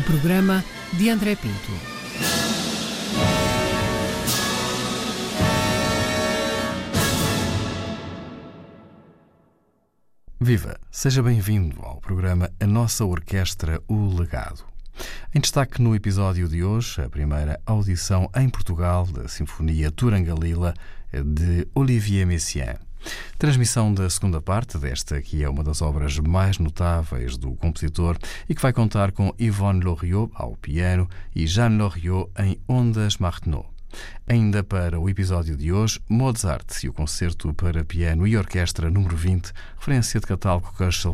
programa de André Pinto. Viva! Seja bem-vindo ao programa A Nossa Orquestra, o Legado. Em destaque no episódio de hoje, a primeira audição em Portugal da Sinfonia Turangalila de Olivier Messiaen. Transmissão da segunda parte desta, que é uma das obras mais notáveis do compositor e que vai contar com Yvonne Loriot ao piano e Jeanne Loriot em ondas Martenot. Ainda para o episódio de hoje, Mozart e o concerto para piano e orquestra número 20, referência de catálogo Köchel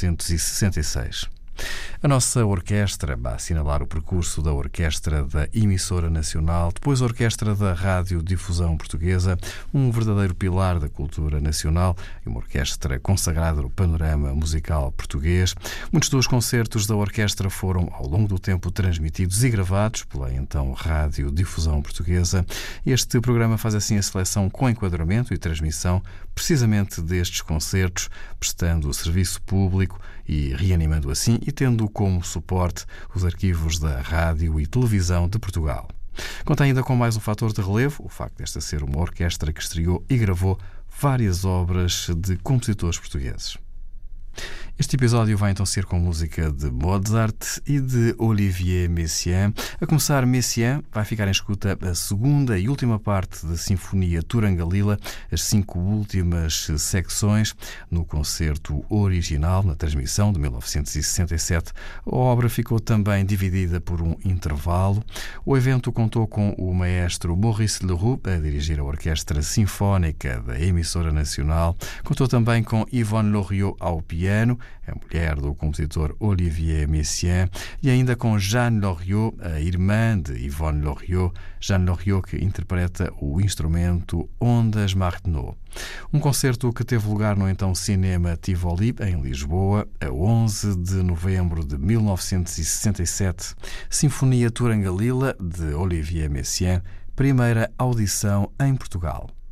466. A nossa orquestra vai assinalar o percurso da Orquestra da Emissora Nacional, depois a Orquestra da Rádio Difusão Portuguesa, um verdadeiro pilar da cultura nacional e uma orquestra consagrada no panorama musical português. Muitos dos concertos da orquestra foram, ao longo do tempo, transmitidos e gravados pela então Rádio Difusão Portuguesa. Este programa faz assim a seleção com enquadramento e transmissão precisamente destes concertos, prestando serviço público e reanimando assim e tendo como suporte os arquivos da Rádio e Televisão de Portugal. Conta ainda com mais um fator de relevo, o facto desta ser uma orquestra que estreou e gravou várias obras de compositores portugueses. Este episódio vai então ser com música de Mozart e de Olivier Messiaen. A começar, Messiaen vai ficar em escuta a segunda e última parte da Sinfonia Turangalila, as 5 últimas secções, no concerto original, na transmissão de 1967. A obra ficou também dividida por um intervalo. O evento contou com o maestro Maurice Leroux a dirigir a Orquestra Sinfónica da Emissora Nacional. Contou também com Yvonne Loriot ao piano, a mulher do compositor Olivier Messiaen, e ainda com Jeanne Loriot, a irmã de Yvonne Loriot, Jeanne Loriot, que interpreta o instrumento ondas Martenot. Um concerto que teve lugar no então Cinema Tivoli, em Lisboa, a 11 de novembro de 1967. Sinfonia Turangalila, de Olivier Messiaen, primeira audição em Portugal.